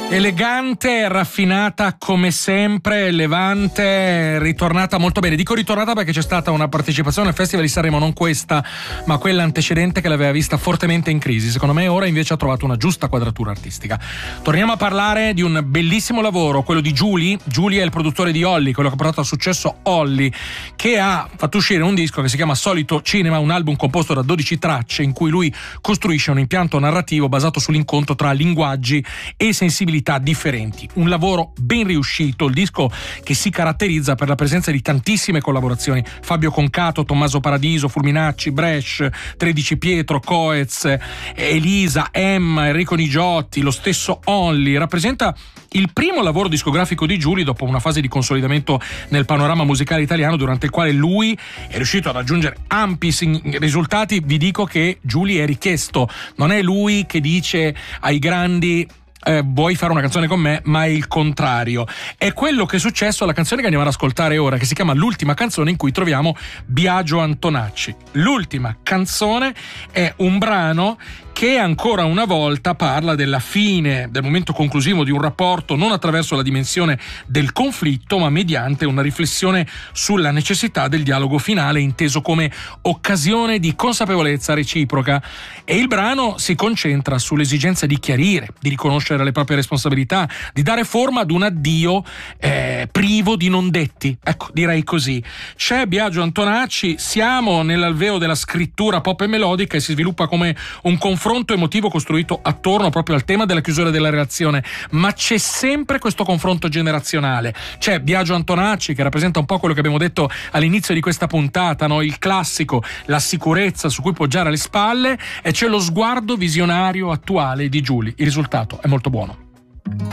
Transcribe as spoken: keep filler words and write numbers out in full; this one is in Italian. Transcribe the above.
Elegante, raffinata come sempre, Levante, ritornata molto bene. Dico ritornata perché c'è stata una partecipazione al Festival di Sanremo, non questa, ma quella antecedente, che l'aveva vista fortemente in crisi. Secondo me ora invece ha trovato una giusta quadratura artistica. Torniamo a parlare di un bellissimo lavoro, quello di Giuli. Giuli è il produttore di Olly, quello che ha portato a successo Olly, che ha fatto uscire un disco che si chiama Solito Cinema, un album composto da dodici tracce in cui lui costruisce un impianto narrativo basato sull'incontro tra linguaggi e sensibilità differenti. Un lavoro ben riuscito, il disco che si caratterizza per la presenza di tantissime collaborazioni: Fabio Concato, Tommaso Paradiso, Fulminacci, Brescia, tredici Pietro, Coez, Elisa, Emma, Enrico Nigiotti, lo stesso Olly. Rappresenta il primo lavoro discografico di Giuli dopo una fase di consolidamento nel panorama musicale italiano, durante il quale lui è riuscito ad raggiungere ampi risultati. Vi dico che Giuli è richiesto, non è lui che dice ai grandi Eh, vuoi fare una canzone con me, ma è il contrario. È quello che è successo alla canzone che andiamo ad ascoltare ora, che si chiama L'ultima canzone, in cui troviamo Biagio Antonacci. L'ultima canzone è un brano che ancora una volta parla della fine, del momento conclusivo di un rapporto, non attraverso la dimensione del conflitto, ma mediante una riflessione sulla necessità del dialogo finale, inteso come occasione di consapevolezza reciproca. E il brano si concentra sull'esigenza di chiarire, di riconoscere le proprie responsabilità, di dare forma ad un addio eh, privo di non detti. Ecco, direi così. C'è Biagio Antonacci, siamo nell'alveo della scrittura pop e melodica, e si sviluppa come un confronto emotivo costruito attorno proprio al tema della chiusura della relazione, ma c'è sempre questo confronto generazionale. C'è Biagio Antonacci, che rappresenta un po' quello che abbiamo detto all'inizio di questa puntata, no? Il classico, la sicurezza su cui poggiare le spalle, e c'è lo sguardo visionario attuale di Giuli. Il risultato è molto buono.